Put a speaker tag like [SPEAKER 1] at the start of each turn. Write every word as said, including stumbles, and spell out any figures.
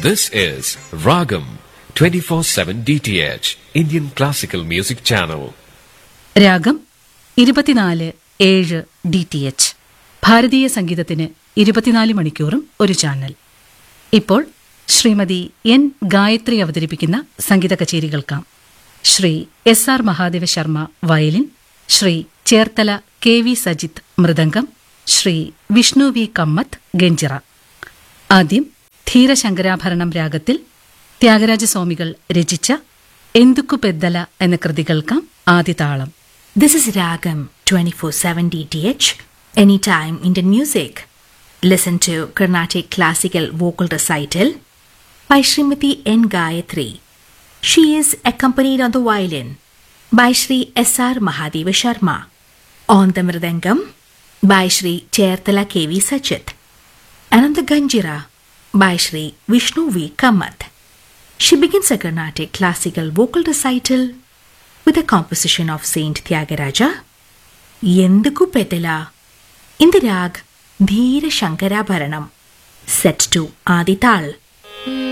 [SPEAKER 1] This is Ragam twenty-four seven D T H, Indian Classical Music Channel.
[SPEAKER 2] രാഗം ഇരുപത്തിനാല് ഏഴ് D T H, ഭാരതീയ സംഗീതത്തിന് ഇരുപത്തിനാല് മണിക്കൂറും ഒരു ചാനൽ. ഇപ്പോൾ ശ്രീമതി എൻ ഗായത്രി അവതരിപ്പിക്കുന്ന സംഗീത കച്ചേരി കേൾക്കാം. Shri S R Mahadeva Sharma violin, Shri Cherthala K V Sajith mridangam, Shri Vishnu V Kamath ganjira. ആദ്യം ധീരശങ്കരാഭരണം രാഗത്തിൽ ത്യാഗരാജസ്വാമികൾ രചിച്ച എന്തുക്കു പെദ്ദല എന്ന കൃതി കേൾക്കാം. ആദിതാളം.
[SPEAKER 3] This is Ragam twenty-four seven D T H, anytime Indian music. Listen to Carnatic Classical Vocal Recital by Srimati N. Gayatri. She is accompanied on the violin by Shri S R Mahadeva Sharma, on the mridangam by Shri Cherthala K V Sajit, and on the ganjira by Shri Vishnu V. Kamath. She begins a Carnatic Classical Vocal Recital with a composition of Saint Tyagaraja, Yenduku Petala, in the rag Dheera Shankarabharanam, set to Adital.